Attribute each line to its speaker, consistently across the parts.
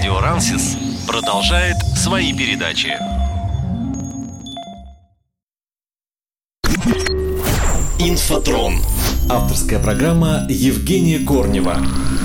Speaker 1: Радио Рансис продолжает свои передачи. Инфотрон. Авторская программа Евгения Корнева.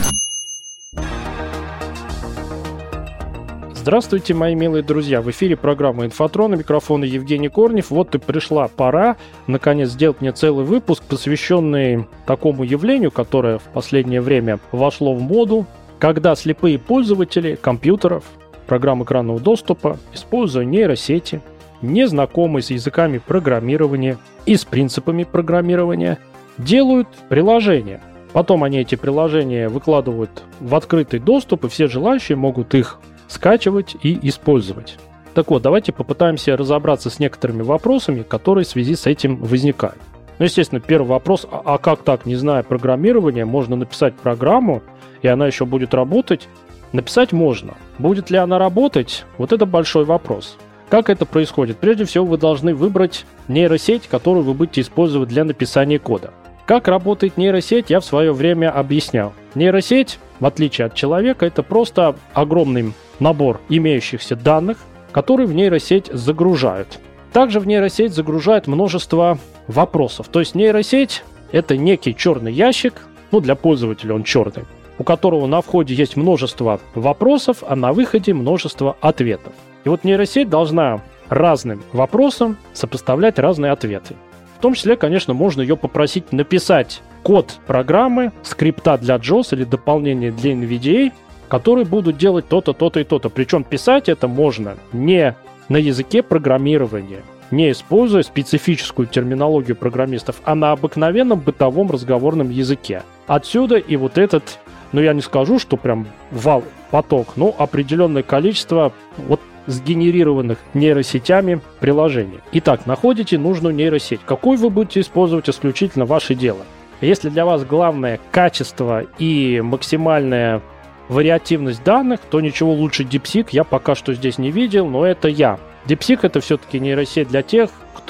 Speaker 2: Здравствуйте, мои милые друзья! В эфире программа «Инфотрон», у микрофона Евгений Корнев. Вот и пришла пора, наконец, сделать мне целый выпуск, посвященный такому явлению, которое в последнее время вошло в моду, когда слепые пользователи компьютеров, программ экранного доступа, используя нейросети, не знакомые с языками программирования и с принципами программирования, делают приложения. Потом они эти приложения выкладывают в открытый доступ, и все желающие могут их скачивать и использовать. Так вот, давайте попытаемся разобраться с некоторыми вопросами, которые в связи с этим возникают. Ну, естественно, первый вопрос, а как так, не зная программирования, можно написать программу, и она еще будет работать? Написать можно. Будет ли она работать? Вот это большой вопрос. Как это происходит? Прежде всего, вы должны выбрать нейросеть, которую вы будете использовать для написания кода. Как работает нейросеть, я в свое время объяснял. Нейросеть, в отличие от человека, это просто огромный набор имеющихся данных, которые в нейросеть загружают. Также в нейросеть загружают множество вопросов. То есть нейросеть – это некий черный ящик, для пользователя он черный, у которого на входе есть множество вопросов, а на выходе множество ответов. И вот нейросеть должна разным вопросам сопоставлять разные ответы. В том числе, конечно, можно ее попросить написать код программы, скрипта для JAWS или дополнения для NVDA, которые будут делать то-то, то-то и то-то. Причем писать это можно не на языке программирования, не используя специфическую терминологию программистов, а на обыкновенном бытовом разговорном языке. Отсюда и вот этот, я не скажу, что прям поток, но определенное количество сгенерированных нейросетями приложений. Итак, находите нужную нейросеть. Какую вы будете использовать, исключительно ваше дело. Если для вас главное качество и максимальная вариативность данных, то ничего лучше DeepSeek я пока что здесь не видел, но это я. DeepSeek — это все-таки нейросеть для тех,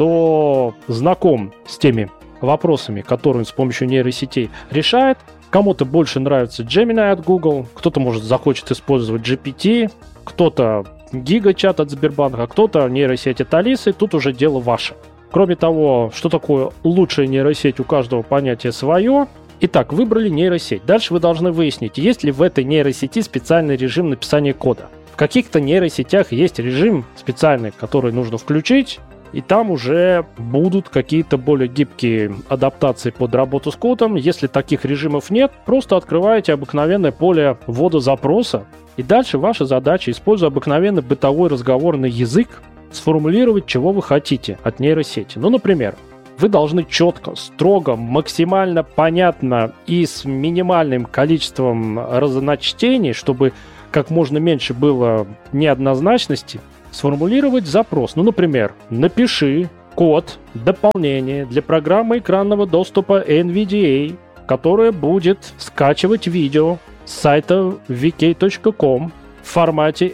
Speaker 2: кто знаком с теми вопросами, которые он с помощью нейросетей решает. Кому-то больше нравится Gemini от Google, кто-то, может, захочет использовать GPT, кто-то GigaChat от Сбербанка, а кто-то нейросеть от Алисы. Тут уже дело ваше. Кроме того, что такое лучшая нейросеть, у каждого понятие свое. Итак, выбрали нейросеть. Дальше вы должны выяснить, есть ли в этой нейросети специальный режим написания кода. В каких-то нейросетях есть режим специальный, который нужно включить, и там уже будут какие-то более гибкие адаптации под работу с кодом. Если таких режимов нет, просто открываете обыкновенное поле ввода запроса, и дальше ваша задача, используя обыкновенный бытовой разговорный язык, сформулировать, чего вы хотите от нейросети. Например, вы должны четко, строго, максимально понятно и с минимальным количеством разночтений, чтобы как можно меньше было неоднозначности, сформулировать запрос. Например, напиши код дополнения для программы экранного доступа NVDA, которая будет скачивать видео с сайта vk.com в формате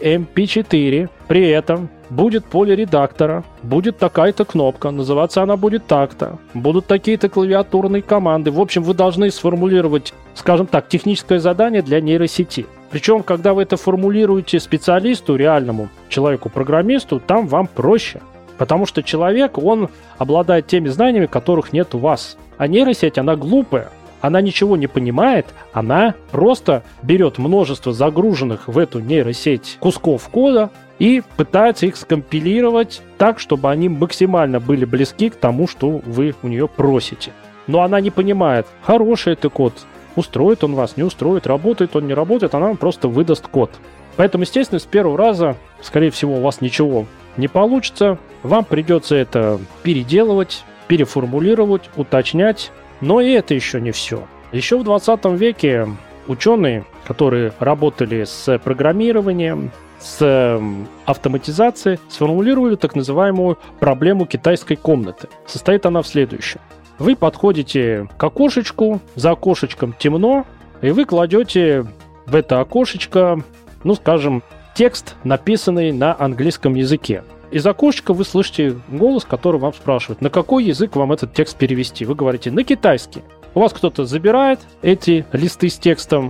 Speaker 2: MP4. При этом будет поле редактора, будет такая-то кнопка, называться она будет так-то, будут такие-то клавиатурные команды. В общем, вы должны сформулировать, скажем так, техническое задание для нейросети. Причем, когда вы это формулируете специалисту, реальному человеку-программисту, там вам проще. Потому что человек, он обладает теми знаниями, которых нет у вас. А нейросеть, она глупая. Она ничего не понимает, она просто берет множество загруженных в эту нейросеть кусков кода и пытается их скомпилировать так, чтобы они максимально были близки к тому, что вы у нее просите. Но она не понимает, хороший это код, устроит он вас, не устроит, работает он, не работает, она вам просто выдаст код. Поэтому, естественно, с первого раза, скорее всего, у вас ничего не получится, вам придется это переделывать, переформулировать, уточнять. Но и это еще не все. Еще в 20 веке ученые, которые работали с программированием, с автоматизацией, сформулировали так называемую проблему китайской комнаты. Состоит она в следующем. Вы подходите к окошечку, за окошечком темно, и вы кладете в это окошечко, скажем, текст, написанный на английском языке. Из окошечка вы слышите голос, который вам спрашивает, на какой язык вам этот текст перевести. Вы говорите, на китайский. У вас кто-то забирает эти листы с текстом,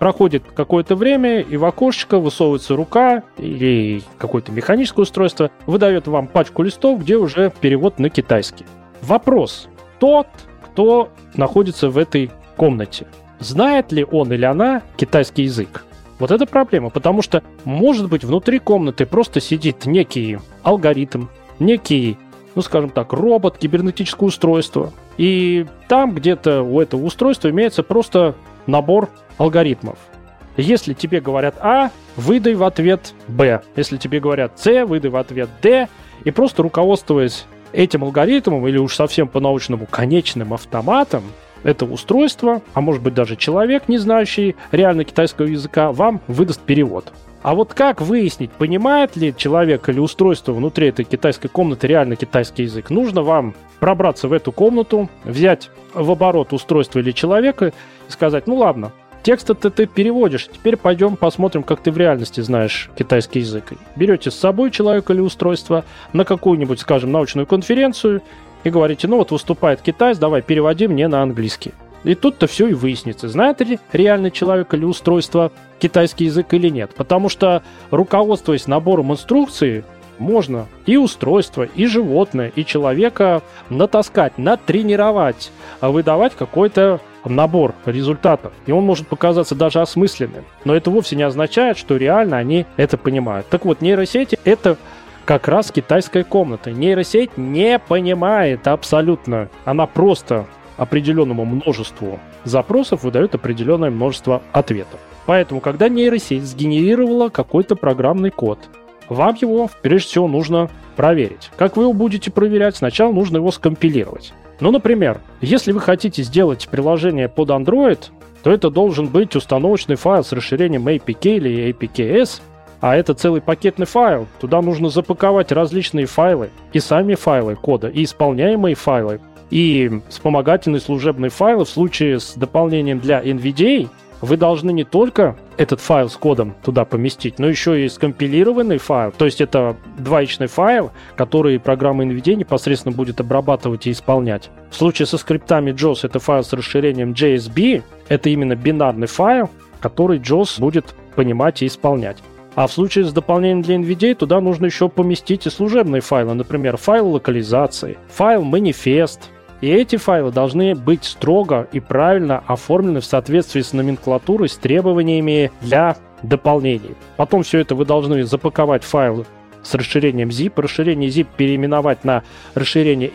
Speaker 2: Проходит какое-то время, и в окошечко высовывается рука или какое-то механическое устройство, выдает вам пачку листов, где уже перевод на китайский. Вопрос. Тот, кто находится в этой комнате, знает ли он или она китайский язык? Вот это проблема, потому что, может быть, внутри комнаты просто сидит некий алгоритм, некий, скажем так, робот, кибернетическое устройство. И там где-то у этого устройства имеется просто набор алгоритмов. Если тебе говорят А, выдай в ответ Б. Если тебе говорят С, выдай в ответ Д. И просто руководствуясь этим алгоритмом, или уж совсем по-научному конечным автоматом, это устройство, а может быть даже человек, не знающий реально китайского языка, вам выдаст перевод. А вот как выяснить, понимает ли человек или устройство внутри этой китайской комнаты реально китайский язык? Нужно вам пробраться в эту комнату, взять в оборот устройство или человека и сказать: ну ладно, текст-то ты переводишь, теперь пойдем посмотрим, как ты в реальности знаешь китайский язык. Берете с собой человека или устройство на какую-нибудь, скажем, научную конференцию и говорите: ну вот выступает китаец, давай переводи мне на английский. И тут-то все и выяснится, знает ли реальный человек или устройство китайский язык или нет. Потому что, руководствуясь набором инструкций, можно и устройство, и животное, и человека натаскать, натренировать, выдавать какой-то набор результатов. И он может показаться даже осмысленным. Но это вовсе не означает, что реально они это понимают. Так вот, нейросети — это как раз китайская комната. Нейросеть не понимает абсолютно. Она просто определенному множеству запросов выдает определенное множество ответов. Поэтому, когда нейросеть сгенерировала какой-то программный код, вам его, прежде всего, нужно проверить. Как вы его будете проверять? Сначала нужно его скомпилировать. Ну, например, если вы хотите сделать приложение под Android, то это должен быть установочный файл с расширением APK или APKS, а это целый пакетный файл. Туда нужно запаковать различные файлы, и сами файлы кода, и исполняемые файлы, и вспомогательные служебные файлы. В случае с дополнением для NVDA вы должны не только этот файл с кодом туда поместить, но еще и скомпилированный файл. То есть это двоичный файл, который программа NVDA непосредственно будет обрабатывать и исполнять. В случае со скриптами JAWS это файл с расширением JSB. Это именно бинарный файл, который JAWS будет понимать и исполнять. А в случае с дополнением для NVDA туда нужно еще поместить и служебные файлы. Например, файл локализации, файл манифест. И эти файлы должны быть строго и правильно оформлены в соответствии с номенклатурой, с требованиями для дополнений. Потом все это вы должны запаковать в файл с расширением zip, расширение zip переименовать на расширение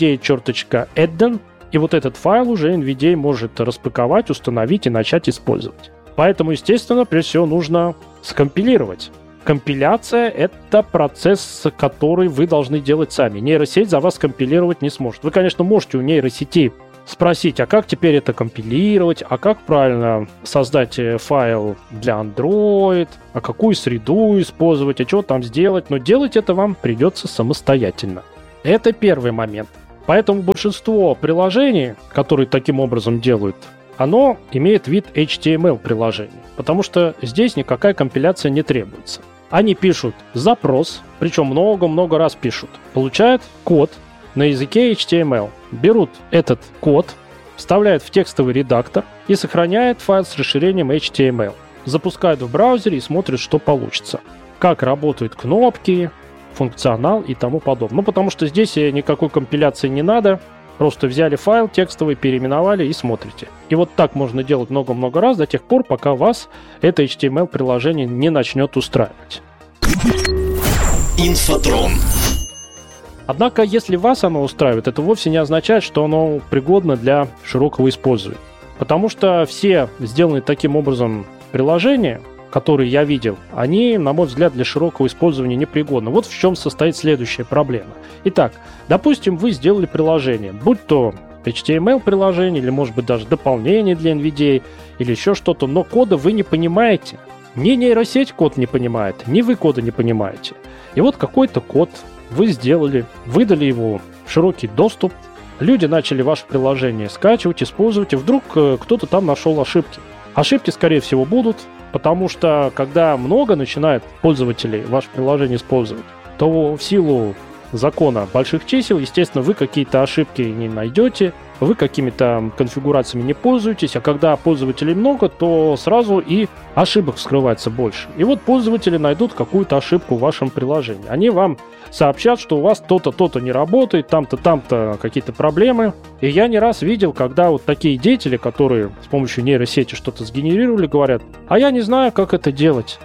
Speaker 2: NVDA.addon, и вот этот файл уже NVDA может распаковать, установить и начать использовать. Поэтому, естественно, прежде всего нужно скомпилировать. Компиляция — это процесс, который вы должны делать сами. Нейросеть за вас компилировать не сможет. Вы, конечно, можете у нейросети спросить, а как теперь это компилировать, а как правильно создать файл для Android, а какую среду использовать, а что там сделать. Но делать это вам придется самостоятельно. Это первый момент. Поэтому большинство приложений, которые таким образом делают, оно имеет вид HTML-приложений, потому что здесь никакая компиляция не требуется. Они пишут запрос, причем много-много раз пишут, получают код на языке HTML, берут этот код, вставляют в текстовый редактор и сохраняют файл с расширением HTML, запускают в браузере и смотрят, что получится, как работают кнопки, функционал и тому подобное. Потому что здесь никакой компиляции не надо. Просто взяли файл текстовый, переименовали и смотрите. И вот так можно делать много-много раз до тех пор, пока вас это HTML-приложение не начнет устраивать.
Speaker 1: Инфотрон.
Speaker 2: Однако, если вас оно устраивает, это вовсе не означает, что оно пригодно для широкого использования. Потому что все сделанные таким образом приложения, которые я видел, они, на мой взгляд, для широкого использования непригодны. Вот в чем состоит следующая проблема. Итак, допустим, вы сделали приложение, будь то HTML-приложение, или, может быть, даже дополнение для NVDA, или еще что-то, но кода вы не понимаете. Ни нейросеть код не понимает, ни вы кода не понимаете. И вот какой-то код вы сделали, выдали его в широкий доступ, люди начали ваше приложение скачивать, использовать, и вдруг кто-то там нашел ошибки. Ошибки, скорее всего, будут, потому что, когда много начинает пользователей ваше приложение использовать, то в силу закона больших чисел, естественно, вы какие-то ошибки не найдете, вы какими-то конфигурациями не пользуетесь, а когда пользователей много, то сразу и ошибок вскрывается больше. И вот пользователи найдут какую-то ошибку в вашем приложении. Они вам сообщат, что у вас то-то, то-то не работает, там-то, там-то какие-то проблемы. И я не раз видел, когда вот такие деятели, которые с помощью нейросети что-то сгенерировали, говорят: а я не знаю, как это делать.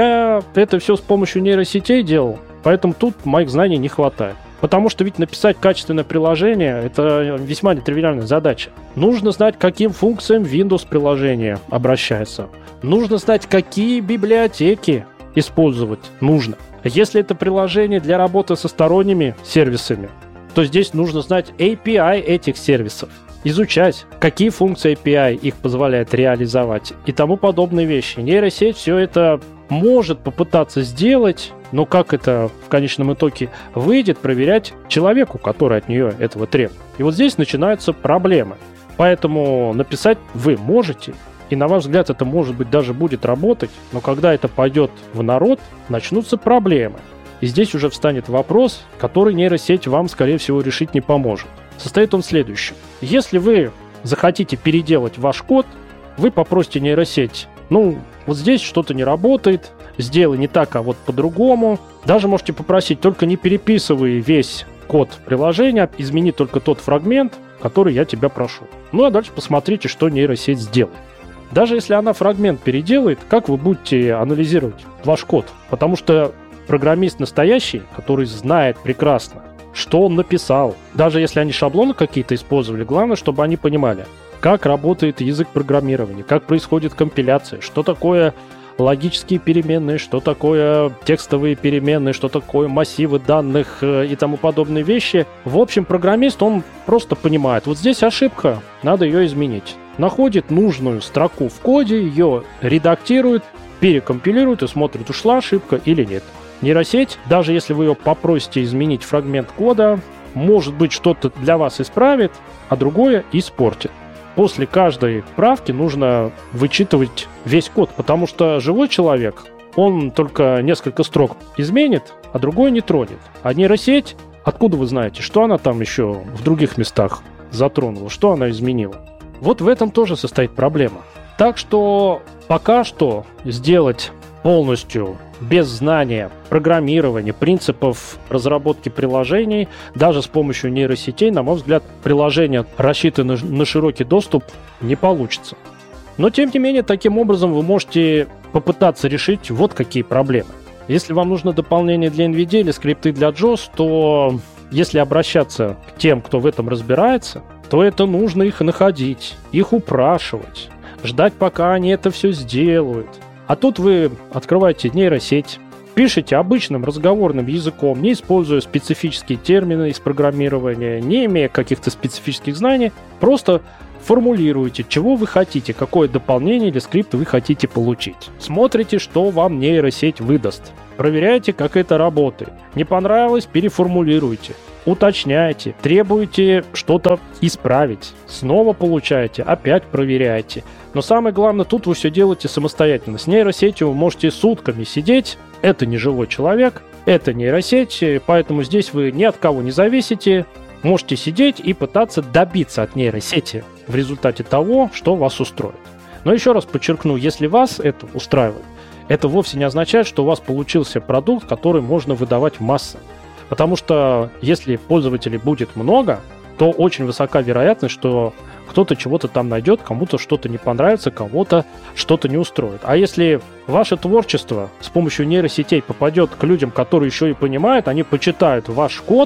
Speaker 2: Я это все с помощью нейросетей делал, поэтому тут моих знаний не хватает. Потому что ведь написать качественное приложение – это весьма нетривиальная задача. Нужно знать, к каким функциям Windows приложение обращается. Нужно знать, какие библиотеки использовать нужно. Если это приложение для работы со сторонними сервисами, то здесь нужно знать API этих сервисов, изучать, какие функции API их позволяет реализовать и тому подобные вещи. Нейросеть все это может попытаться сделать, но как это в конечном итоге выйдет, проверять человеку, который от нее этого требует. И вот здесь начинаются проблемы. Поэтому написать вы можете, и на ваш взгляд это, может быть, даже будет работать, но когда это пойдет в народ, начнутся проблемы. И здесь уже встанет вопрос, который нейросеть вам, скорее всего, решить не поможет. Состоит он в следующем. Если вы захотите переделать ваш код, вы попросите нейросеть: вот здесь что-то не работает, сделай не так, а вот по-другому. Даже можете попросить: только не переписывай весь код приложения, измени только тот фрагмент, который я тебя прошу. А дальше посмотрите, что нейросеть сделает. Даже если она фрагмент переделает, как вы будете анализировать ваш код? Потому что программист настоящий, который знает прекрасно, что он написал. Даже если они шаблоны какие-то использовали, главное, чтобы они понимали, как работает язык программирования, как происходит компиляция, что такое логические переменные, что такое текстовые переменные, что такое массивы данных и тому подобные вещи. В общем, программист, он просто понимает: вот здесь ошибка, надо ее изменить. Находит нужную строку в коде, ее редактирует, перекомпилирует и смотрит, ушла ошибка или нет. Нейросеть, даже если вы ее попросите изменить фрагмент кода, может быть, что-то для вас исправит, а другое испортит. После каждой правки нужно вычитывать весь код, потому что живой человек, он только несколько строк изменит, а другой не тронет. А нейросеть, откуда вы знаете, что она там еще в других местах затронула, что она изменила? Вот в этом тоже состоит проблема. Так что пока что сделать полностью без знания программирования, принципов разработки приложений, даже с помощью нейросетей, на мой взгляд, приложения, рассчитанные на широкий доступ, не получится. Но, тем не менее, таким образом вы можете попытаться решить вот какие проблемы. Если вам нужно дополнение для NVIDIA или скрипты для JAWS, то если обращаться к тем, кто в этом разбирается, то это нужно их находить, их упрашивать, ждать, пока они это все сделают. А тут вы открываете нейросеть, пишете обычным разговорным языком, не используя специфические термины из программирования, не имея каких-то специфических знаний, просто формулируете, чего вы хотите, какое дополнение или скрипт вы хотите получить. Смотрите, что вам нейросеть выдаст. Проверяйте, как это работает. Не понравилось — переформулируйте. Уточняйте, требуете что-то исправить. Снова получаете, опять проверяете. Но самое главное, тут вы все делаете самостоятельно. С нейросетью вы можете сутками сидеть. Это не живой человек, это нейросеть, поэтому здесь вы ни от кого не зависите. Можете сидеть и пытаться добиться от нейросети в результате того, что вас устроит. Но еще раз подчеркну, если вас это устраивает, это вовсе не означает, что у вас получился продукт, который можно выдавать в массы. Потому что если пользователей будет много, то очень высока вероятность, что кто-то чего-то там найдет, кому-то что-то не понравится, кого-то что-то не устроит. А если ваше творчество с помощью нейросетей попадет к людям, которые еще и понимают, они почитают ваш код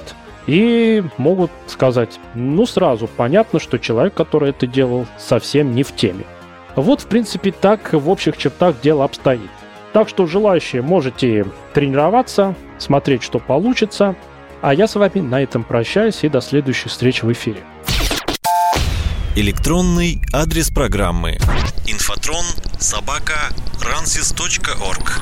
Speaker 2: и могут сказать: сразу понятно, что человек, который это делал, совсем не в теме. Вот, в принципе, так в общих чертах дело обстоит. Так что желающие можете тренироваться, смотреть, что получится. А я с вами на этом прощаюсь и до следующей встречи в эфире.
Speaker 1: Электронный адрес программы: infotron@ransys.org.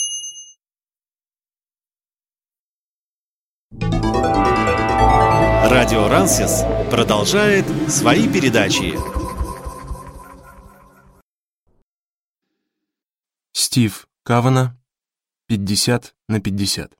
Speaker 1: Радио Ransys продолжает свои передачи.
Speaker 3: Стив Кавана, 50/50.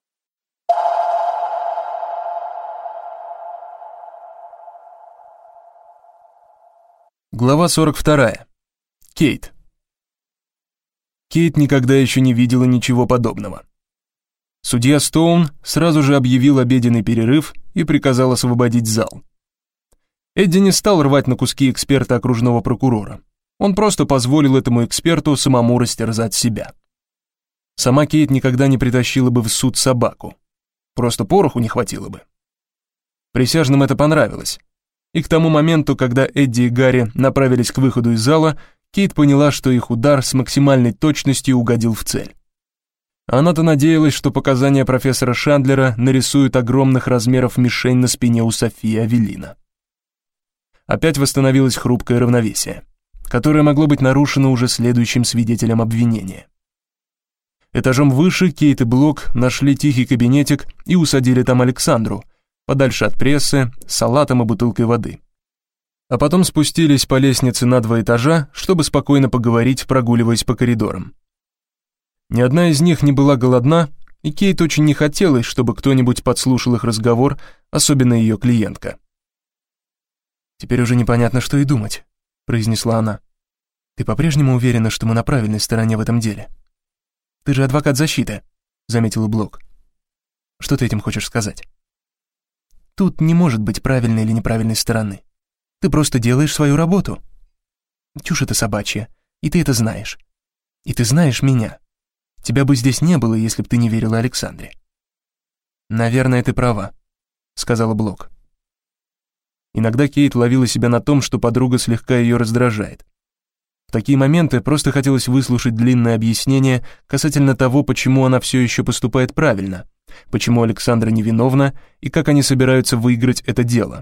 Speaker 3: Глава 42. Кейт. Кейт никогда еще не видела ничего подобного. Судья Стоун сразу же объявил обеденный перерыв и приказал освободить зал. Эдди не стал рвать на куски эксперта окружного прокурора. Он просто позволил этому эксперту самому растерзать себя. Сама Кейт никогда не притащила бы в суд собаку. Просто пороху не хватило бы. Присяжным это понравилось. И к тому моменту, когда Эдди и Гарри направились к выходу из зала, Кейт поняла, что их удар с максимальной точностью угодил в цель. Она-то надеялась, что показания профессора Шандлера нарисуют огромных размеров мишень на спине у Софии Авелина. Опять восстановилось хрупкое равновесие, которое могло быть нарушено уже следующим свидетелем обвинения. Этажом выше Кейт и Блок нашли тихий кабинетик и усадили там Александру, подальше от прессы, с салатом и бутылкой воды. А потом спустились по лестнице на 2 этажа, чтобы спокойно поговорить, прогуливаясь по коридорам. Ни одна из них не была голодна, и Кейт очень не хотелось, чтобы кто-нибудь подслушал их разговор, особенно ее клиентка. «Теперь уже непонятно, что и думать», — произнесла она. «Ты по-прежнему уверена, что мы на правильной стороне в этом деле? Ты же адвокат защиты», — заметила Блок. «Что ты этим хочешь сказать?» «Тут не может быть правильной или неправильной стороны. Ты просто делаешь свою работу. Чушь это собачья, и ты это знаешь. И ты знаешь меня. Тебя бы здесь не было, если бы ты не верила Александре». «Наверное, ты права», — сказала Блок. Иногда Кейт ловила себя на том, что подруга слегка ее раздражает. В такие моменты просто хотелось выслушать длинное объяснение касательно того, почему она все еще поступает правильно, почему Александра невиновна и как они собираются выиграть это дело.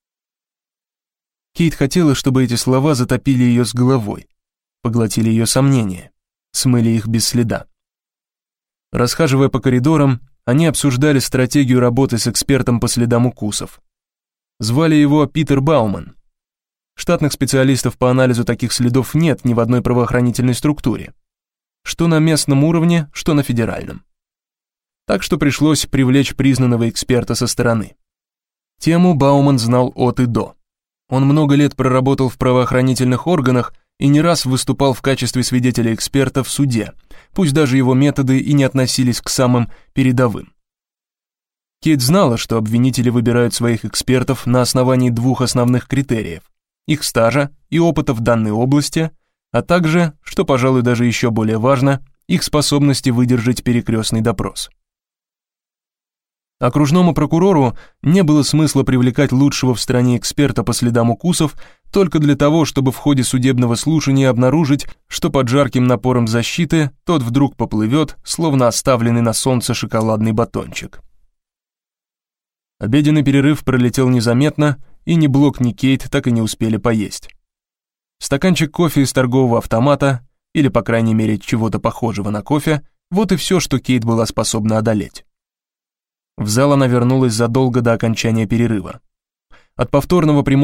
Speaker 3: Кейт хотела, чтобы эти слова затопили ее с головой, поглотили ее сомнения, смыли их без следа. Расхаживая по коридорам, они обсуждали стратегию работы с экспертом по следам укусов. Звали его Питер Бауман. Штатных специалистов по анализу таких следов нет ни в одной правоохранительной структуре, что на местном уровне, что на федеральном. Так что пришлось привлечь признанного эксперта со стороны. Тему Бауман знал от и до. Он много лет проработал в правоохранительных органах и не раз выступал в качестве свидетеля-эксперта в суде, пусть даже его методы и не относились к самым передовым. Кейт знала, что обвинители выбирают своих экспертов на основании 2 основных критериев: их стажа и опыта в данной области, а также, что, пожалуй, даже еще более важно, их способности выдержать перекрестный допрос. Окружному прокурору не было смысла привлекать лучшего в стране эксперта по следам укусов только для того, чтобы в ходе судебного слушания обнаружить, что под жарким напором защиты тот вдруг поплывет, словно оставленный на солнце шоколадный батончик. Обеденный перерыв пролетел незаметно, и ни Блок, ни Кейт так и не успели поесть. Стаканчик кофе из торгового автомата, или, по крайней мере, чего-то похожего на кофе, вот и все, что Кейт была способна одолеть. В зал она вернулась задолго до окончания перерыва. От повторного прямого